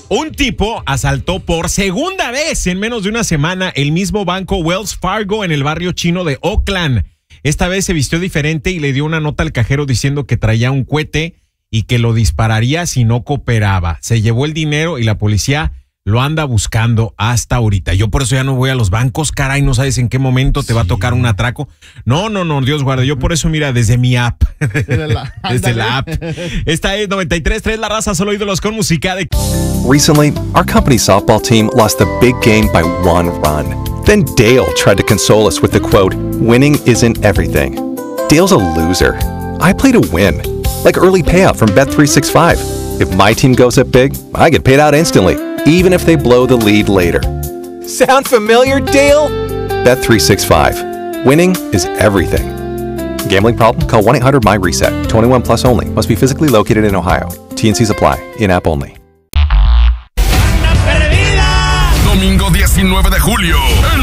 Un tipo asaltó por segunda vez en menos de una semana el mismo banco Wells Fargo en el barrio chino de Oakland. Esta vez se vistió diferente y le dio una nota al cajero diciendo que traía un cohete y que lo dispararía si no cooperaba. Se llevó el dinero y la policía lo anda buscando hasta ahorita. Yo por eso ya no voy a los bancos, caray, no sabes en qué momento te va a tocar un atraco. No, Dios guarde. Yo por eso, mira, desde mi app. Desde la app. Esta es 93.3 La Raza, solo ídolos con música de... Recently, our company's softball team lost a big game by 1 run. Then Dale tried to console us with the quote, "Winning isn't everything." Dale's a loser. I play to win. Like early payout from Bet365. If my team goes up big, I get paid out instantly, even if they blow the lead later. Sound familiar, Dale? Bet365. Winning is everything. Gambling problem? Call 1-800-MY-RESET. 21 plus only. Must be physically located in Ohio. T&Cs apply. In-app only. Domingo 19 de julio.